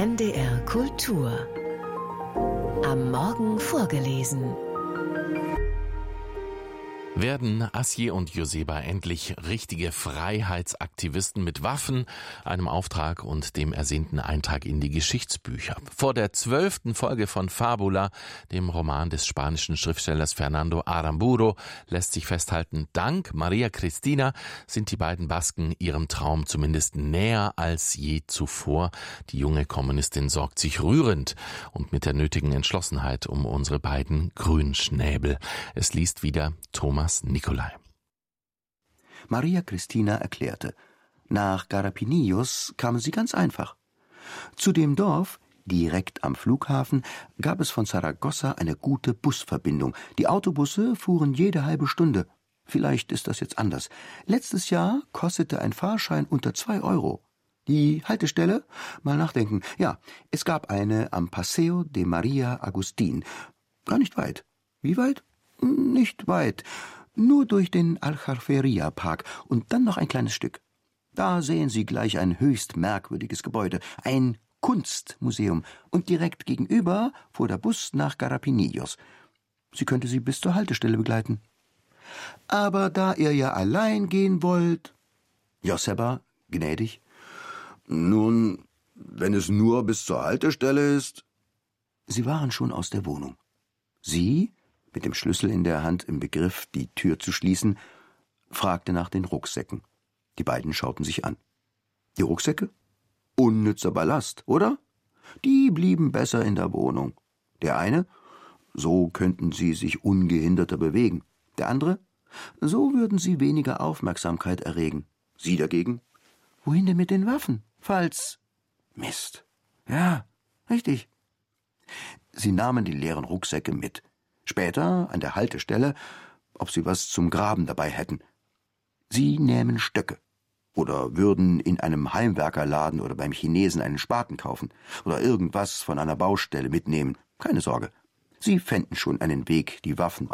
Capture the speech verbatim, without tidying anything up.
N D R Kultur. Am Morgen vorgelesen. Werden Assier und Joseba endlich richtige Freiheitsaktivisten mit Waffen, einem Auftrag und dem ersehnten Eintrag in die Geschichtsbücher? Vor der zwölften Folge von Fabula, dem Roman des spanischen Schriftstellers Fernando Aramburu, lässt sich festhalten, dank Maria Cristina sind die beiden Basken ihrem Traum zumindest näher als je zuvor. Die junge Kommunistin sorgt sich rührend und mit der nötigen Entschlossenheit um unsere beiden Grünschnäbel. Es liest wieder Thomas Nicolai. Maria Cristina erklärte, nach Garrapinillos kamen sie ganz einfach. Zu dem Dorf, direkt am Flughafen, gab es von Saragossa eine gute Busverbindung. Die Autobusse fuhren jede halbe Stunde. Vielleicht ist das jetzt anders. Letztes Jahr kostete ein Fahrschein unter zwei Euro. Die Haltestelle? Mal nachdenken. Ja, es gab eine am Paseo de Maria Agustin. Gar nicht weit. Wie weit? Nicht weit. Nur durch den Aljaferia-Park und dann noch ein kleines Stück. Da sehen Sie gleich ein höchst merkwürdiges Gebäude, ein Kunstmuseum. Und direkt gegenüber fuhr der Bus nach Garrapinillos. Sie könnte Sie bis zur Haltestelle begleiten. Aber da ihr ja allein gehen wollt... Joseba, gnädig. Nun, wenn es nur bis zur Haltestelle ist... Sie waren schon aus der Wohnung. Sie... mit dem Schlüssel in der Hand im Begriff, die Tür zu schließen, fragte nach den Rucksäcken. Die beiden schauten sich an. Die Rucksäcke? Unnützer Ballast, oder? Die blieben besser in der Wohnung. Der eine? So könnten sie sich ungehinderter bewegen. Der andere? So würden sie weniger Aufmerksamkeit erregen. Sie dagegen? Wohin denn mit den Waffen? Falls... Mist. Ja, richtig. Sie nahmen die leeren Rucksäcke mit. Später, an der Haltestelle, ob sie was zum Graben dabei hätten. Sie nähmen Stöcke. Oder würden in einem Heimwerkerladen oder beim Chinesen einen Spaten kaufen. Oder irgendwas von einer Baustelle mitnehmen. Keine Sorge. Sie fänden schon einen Weg, die Waffen